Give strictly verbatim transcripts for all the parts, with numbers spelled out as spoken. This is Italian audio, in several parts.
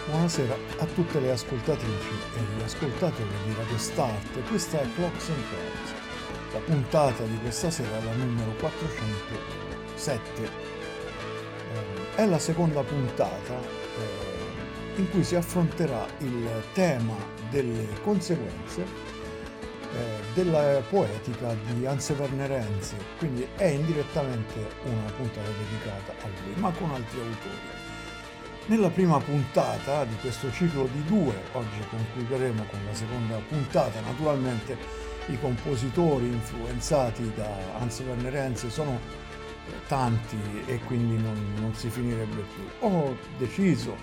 Buonasera a tutte le ascoltatrici e gli ascoltatori di Radio Start. Questa è Clocks and Cards. La puntata di questa sera è la numero quattrocentosette. Eh, è la seconda puntata eh, in cui si affronterà il tema delle conseguenze eh, della poetica di Hans Werner Henze, quindi è indirettamente una puntata dedicata a lui, ma con altri autori. Nella prima puntata di questo ciclo di due, oggi concluderemo con la seconda puntata. Naturalmente i compositori influenzati da Hans Werner Henze sono tanti e quindi non, non si finirebbe più. Ho deciso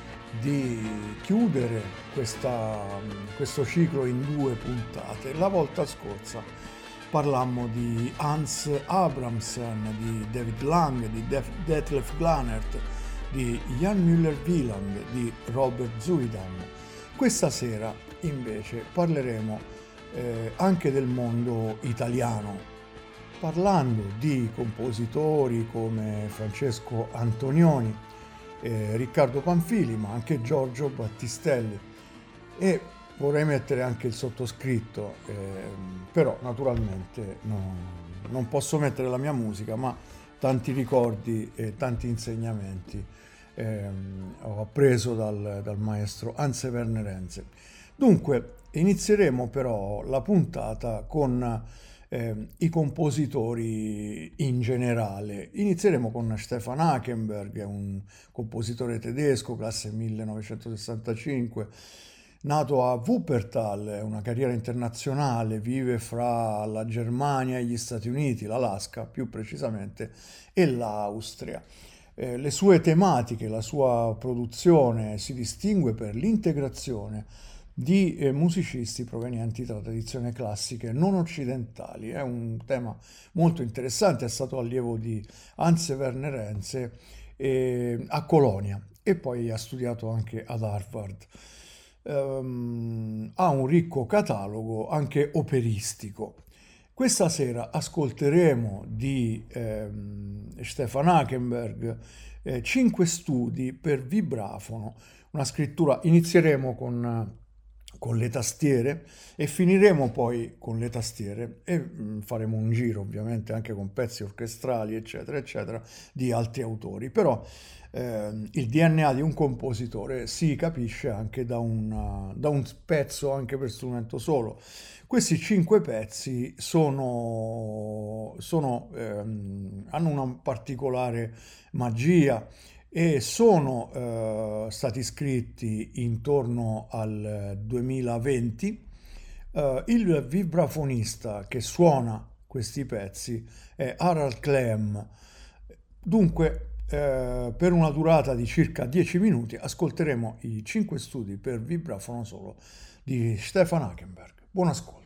di chiudere questa, questo ciclo in due puntate. La volta scorsa parlammo di Hans Abramsen, di David Lang, di Detlef Glanert, di Jan Müller-Wieland, di Robert Zuidan. Questa sera invece parleremo eh, anche del mondo italiano, parlando di compositori come Francesco Antonioni, eh, Riccardo Panfili, ma anche Giorgio Battistelli, e vorrei mettere anche il sottoscritto, eh, però naturalmente no, non posso mettere la mia musica, ma tanti ricordi e tanti insegnamenti ehm, ho appreso dal, dal maestro Hans Werner Henze. Dunque, inizieremo però la puntata con eh, i compositori in generale. Inizieremo con Stefan Hackenberg, un compositore tedesco, classe millenovecentosessantacinque, nato a Wuppertal, una carriera internazionale, vive fra la Germania e gli Stati Uniti, l'Alaska più precisamente, e l'Austria. Eh, le sue tematiche, la sua produzione si distingue per l'integrazione di eh, musicisti provenienti da tradizioni classiche non occidentali. È un tema molto interessante, è stato allievo di Hans Werner Henze eh, a Colonia e poi ha studiato anche ad Harvard. Um, ha un ricco catalogo anche operistico. Questa sera ascolteremo di ehm, Stefan Hackenberg eh, cinque studi per vibrafono, una scrittura. Inizieremo con, con le tastiere e finiremo poi con le tastiere e mh, faremo un giro ovviamente anche con pezzi orchestrali eccetera eccetera di altri autori, però Eh, il D N A di un compositore si capisce anche da, una, da un pezzo anche per strumento solo. Questi cinque pezzi sono, sono, ehm, hanno una particolare magia e sono eh, stati scritti intorno al duemilaventi. Eh, il vibrafonista che suona questi pezzi è Harald Klemm. Dunque, eh, per una durata di circa dieci minuti ascolteremo i cinque studi per vibrafono solo di Stefan Hackenberg. Buon ascolto.